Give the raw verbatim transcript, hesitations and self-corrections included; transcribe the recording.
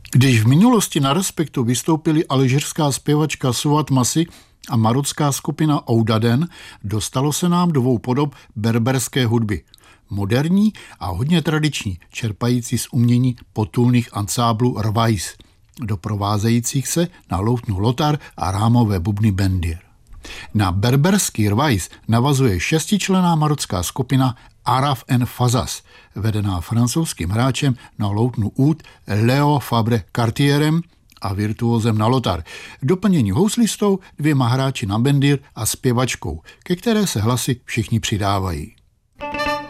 Když v minulosti na Respektu vystoupili alžírská zpěvačka Suat Masi a marocká skupina Oudaden, dostalo se nám dvou podob berberské hudby. Moderní a hodně tradiční, čerpající z umění potulných ansáblů Rvajs, doprovázejících se na loutnu lotar a rámové bubny bendir. Na berberský Rvajs navazuje šestičlenná marocká skupina Araf en Fazas, vedená francouzským hráčem na loutnu ud Leo Fabre Cartierem a virtuózem na lotar. Doplnění houslistou, dvěma hráči na bendir a zpěvačkou, ke které se hlasy všichni přidávají.